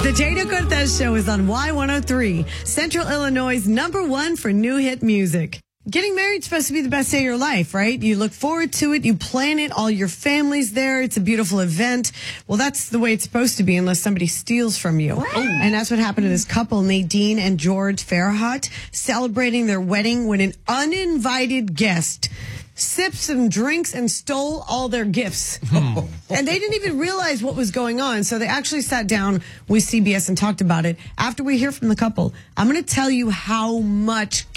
The Jada Cortez Show is on Y103, Central Illinois' #1 for new hit music. Getting married is supposed to be the best day of your life, right? You look forward to it. You plan it. All your family's there. It's a beautiful event. Well, that's the way it's supposed to be unless somebody steals from you. And that's what happened to this couple, Nadine and George Farhat, celebrating their wedding when an uninvited guest sipped some drinks and stole all their gifts. And they didn't even realize what was going on. So they actually sat down with CBS and talked about it. After we hear from the couple, I'm going to tell you how much